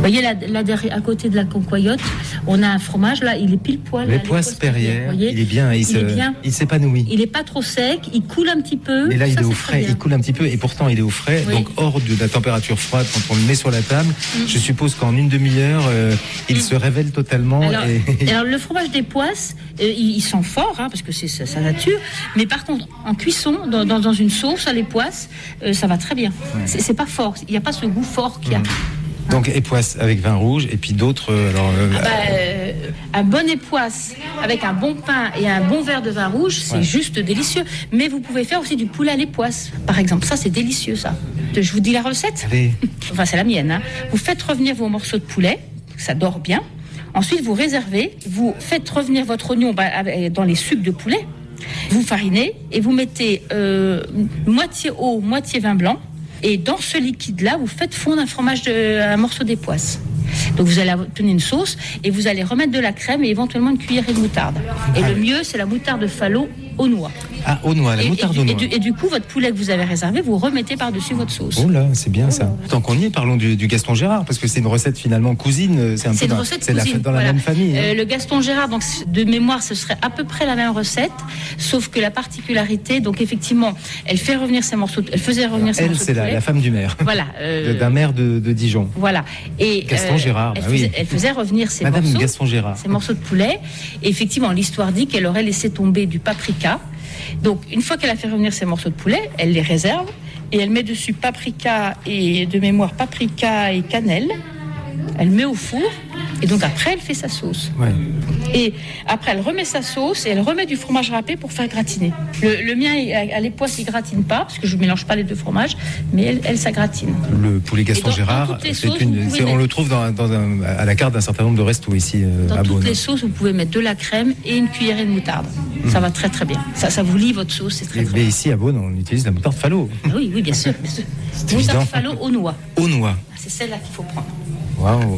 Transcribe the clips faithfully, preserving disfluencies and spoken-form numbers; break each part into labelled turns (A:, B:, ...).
A: voyez là, là derrière, à côté de la concoyote, on a un fromage là, il est pile poil.
B: Les poisses Perrières, il est bien, il, il, se, bien. il s'épanouit.
A: Il est pas trop sec, il coule un petit peu.
B: Mais là, il ça, est au frais, il coule un petit peu, et pourtant il est au frais, oui. donc hors de la température froide quand on le met sur la table. Mm. Je suppose qu'en une demi-heure, euh, il mm. se révèle totalement.
A: Alors,
B: et...
A: alors le fromage des poisses, euh, il, il sent fort, hein, parce que c'est sa, sa nature. Mais par contre, en cuisson, dans, dans, dans une sauce à les poisses, euh, ça va très bien. Ouais. C'est, c'est pas fort, il n'y a pas ce goût fort qu'il y a. Mm.
B: Donc époisse avec vin rouge et puis d'autres. Euh, alors, euh,
A: ah bah, euh, un bon époisse avec un bon pain et un bon verre de vin rouge, c'est ouais. juste délicieux. Mais vous pouvez faire aussi du poulet à l'époisse, par exemple. Ça, c'est délicieux, ça. Je vous dis la recette.
B: Oui.
A: Enfin, c'est la mienne. Hein. Vous faites revenir vos morceaux de poulet, ça dort bien. Ensuite, vous réservez. Vous faites revenir votre oignon bah, dans les sucs de poulet. Vous farinez et vous mettez euh, moitié eau, moitié vin blanc. Et dans ce liquide-là, vous faites fondre un fromage, de, un morceau d'époisse. Donc vous allez obtenir une sauce et vous allez remettre de la crème et éventuellement une cuillerée de moutarde. Et ah, le mieux, c'est la moutarde de Fallot aux noix.
B: Ah, aux noix, la
A: et,
B: moutarde
A: et,
B: aux noix.
A: Et du, et du coup, votre poulet que vous avez réservé, vous remettez par-dessus votre sauce.
B: Oh là, c'est bien ça. Tant qu'on y est, parlons du, du Gaston Gérard, parce que c'est une recette finalement cousine. C'est, un
A: c'est
B: peu
A: une
B: dans,
A: recette
B: c'est
A: cousine.
B: La, dans
A: voilà.
B: la même famille. Hein.
A: Euh, le Gaston Gérard, donc de mémoire, ce serait à peu près la même recette, sauf que la particularité, donc effectivement, elle fait revenir ses morceaux, de, elle faisait revenir
B: Alors,
A: ses
B: elle,
A: morceaux de poulet.
B: Elle, c'est la femme du maire.
A: Voilà. Euh,
B: d'un maire de, de Dijon.
A: Voilà. Et
B: Gaston euh, Gérard.
A: Elle,
B: bah,
A: faisait,
B: oui.
A: elle faisait revenir ses
B: Madame
A: morceaux,
B: Gaston Gérard.
A: ses morceaux de poulet. Et effectivement, l'histoire dit qu'elle aurait laissé tomber du paprika. Donc, une fois qu'elle a fait revenir ses morceaux de poulet, elle les réserve et elle met dessus paprika et de mémoire paprika et cannelle. Elle met au four et donc après elle fait sa sauce.
B: Ouais.
A: Et après elle remet sa sauce et elle remet du fromage râpé pour faire gratiner. Le, le mien à l'époisse il gratine pas parce que je mélange pas les deux fromages, mais elle, elle ça gratine.
B: Le poulet Gaston dans, Gérard, dans c'est sauces, une, c'est, on mettre... le trouve dans, dans un, à la carte d'un certain nombre de restos ici euh,
A: dans
B: à Beaune.
A: Dans toutes les sauces vous pouvez mettre de la crème et une cuillerée de moutarde. Mmh. Ça va très très bien. Ça, ça vous lie votre sauce, c'est très, très
B: mais
A: bien.
B: ici à Beaune on utilise la moutarde Fallot.
A: Ah oui oui bien sûr. Bien sûr. Moutarde Fallot aux noix.
B: Aux noix.
A: C'est celle-là qu'il faut prendre.
B: Waouh.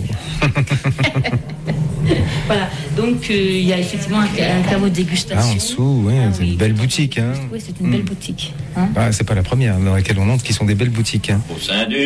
A: Voilà, donc il euh, y a effectivement un, un caveau de dégustation.
B: Ah, en dessous, ouais, ah, c'est oui, une belle boutique. Hein.
A: Oui, c'est une mmh. belle boutique. Hein.
B: Ah, c'est pas la première dans laquelle on entre qui sont des belles boutiques. Hein.
C: Au sein du